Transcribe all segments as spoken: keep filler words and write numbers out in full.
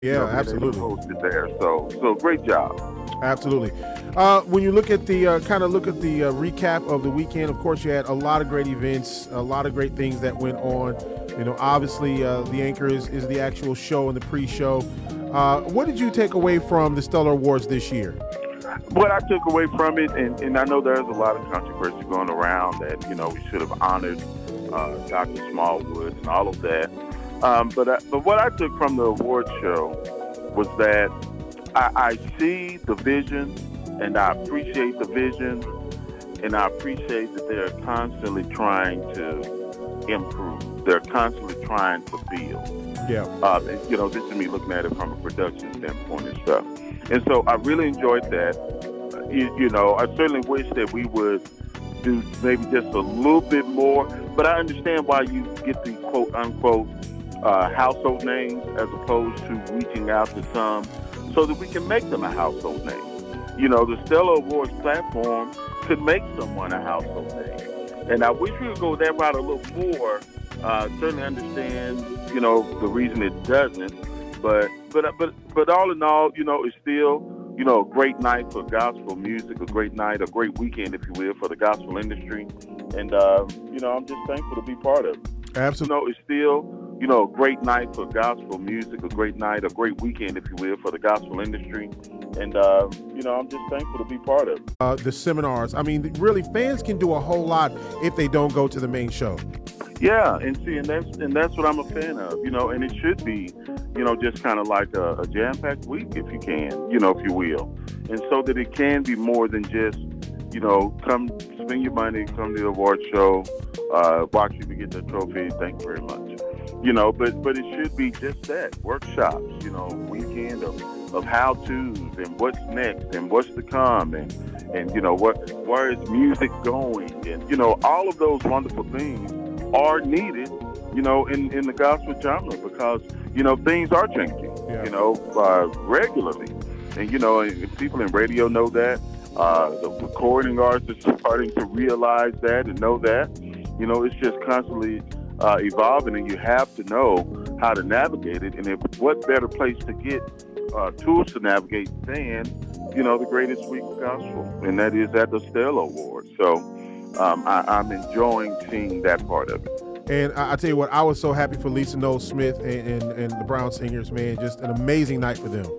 Yeah, you know, absolutely. Hosted there, so so great job. Absolutely. Uh, when you look at the uh, kind of look at the uh, recap of the weekend, of course, you had a lot of great events, a lot of great things that went on. You know, obviously, uh, the anchor is, is the actual show and the pre-show. Uh, what did you take away from the Stellar Awards this year? What I took away from it, and, and I know there's a lot of controversy going around that, you know, we should have honored uh, Doctor Smallwood and all of that. Um, but I, but what I took from the award show was that I, I see the vision, and I appreciate the vision, and I appreciate that they're constantly trying to improve. They're constantly trying to build. Yeah. Uh, and, you know, this is me looking at it from a production standpoint and stuff. And so I really enjoyed that. Uh, you, you know, I certainly wish that we would do maybe just a little bit more, but I understand why you get the quote unquote uh, household names as opposed to reaching out to some so that we can make them a household name. You know, the Stellar Awards platform could make someone a household name. And I wish we would go that route a little more. Uh, certainly understand, you know, the reason it doesn't. But but but but all in all, you know, it's still, you know, a great night for gospel music, a great night, a great weekend, if you will, for the gospel industry. And, uh, you know, I'm just thankful to be part of it. Absolutely. You know, it's still, you know, a great night for gospel music, a great night, a great weekend, if you will, for the gospel industry. And, uh, you know, I'm just thankful to be part of it. Uh, the seminars, I mean, really, fans can do a whole lot if they don't go to the main show. Yeah, and see, and that's and that's what I'm a fan of, you know, and it should be, you know, just kind of like a, a jam-packed week, if you can, you know, if you will, and so that it can be more than just, you know, come spend your money, come to the award show, uh, watch you get the trophy, thank you very much, you know, but but it should be just that, workshops, you know, weekend of, of how-tos and what's next and what's to come and, and you know, what where is music going and, you know, all of those wonderful things are needed, you know, in, in the gospel genre because, you know, things are changing, yeah. you know, uh, regularly. And, you know, and people in radio know that. Uh, the recording artists are starting to realize that and know that. You know, it's just constantly uh, evolving, and you have to know how to navigate it. And if, what better place to get uh, tools to navigate than, you know, the greatest week of gospel, and that is at the Stellar Awards. So, Um, I, I'm enjoying seeing that part of it. And I, I tell you what, I was so happy for Lisa Noel Smith and, and, and the Brown Singers, man. Just an amazing night for them.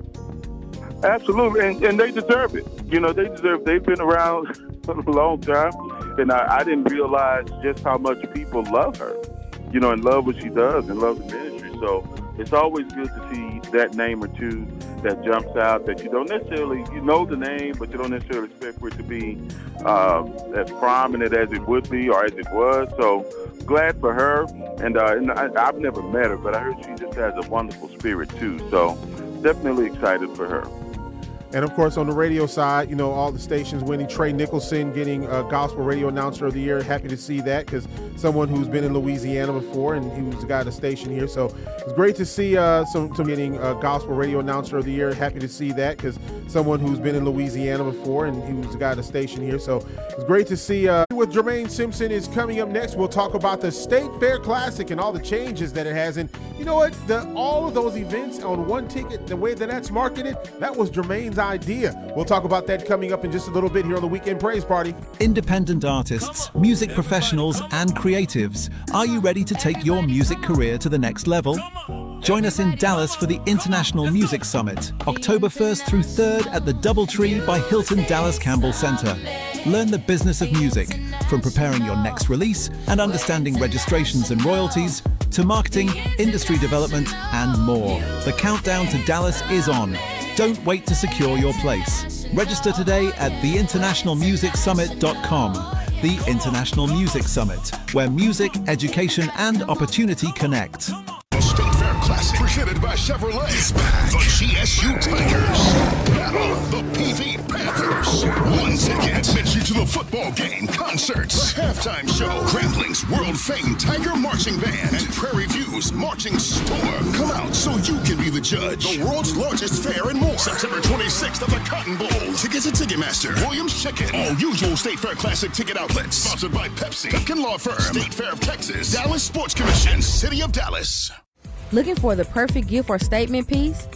Absolutely, and, and they deserve it. You know, they deserve. They've been around for a long time, and I, I didn't realize just how much people love her. You know, and love what she does and love the ministry. So it's always good to see that name or two that jumps out that you don't necessarily, you know the name, but you don't necessarily expect for it to be um, as prominent as it would be or as it was. So glad for her. And, uh, and I, I've never met her, but I heard she just has a wonderful spirit too. So definitely excited for her. And of course, on the radio side, you know, all the stations winning. Trey Nicholson getting a Gospel Radio Announcer of the Year. Happy to see that because someone who's been in Louisiana before and who's got a station here. So it's great to see uh, some, some getting a Gospel Radio Announcer of the Year. Happy to see that because someone who's been in Louisiana before and who's got a station here. So it's great to see. Uh, with Jermaine Simpson is coming up next. We'll talk about the State Fair Classic and all the changes that it has. And you know what? The, all of those events on one ticket, the way that that's marketed, that was Jermaine's idea. We'll talk about that coming up in just a little bit here on the Weekend Praise Party. Independent artists, music professionals, and creatives, are you ready to take your music career to the next level? Join us in Dallas for the International Music Summit, October first through third at the Doubletree by Hilton Dallas Campbell Center. Learn the business of music, from preparing your next release and understanding registrations and royalties, to marketing, industry development, and more. The countdown to Dallas is on. Don't wait to secure your place. Register today at the international music summit dot com. The International Music Summit, where music, education, and opportunity connect. The State Fair Classic, presented by Chevrolet, is back. The G S U Tigers battle the P V Panthers. One ticket gets you to the football game, concerts, the halftime show, Grambling's world-famed Tiger Marching Band, and Prairie View's Marching Storm. Come out so you can be the judge. The world's largest fair and more. September twenty-sixth at the Cotton Bowl. Tickets at Ticketmaster, Williams Chicken, all usual State Fair Classic ticket outlets. Sponsored by Pepsi, Pepkin Law Firm, State Fair of Texas, Dallas Sports Commission, City of Dallas. Looking for the perfect gift or statement piece?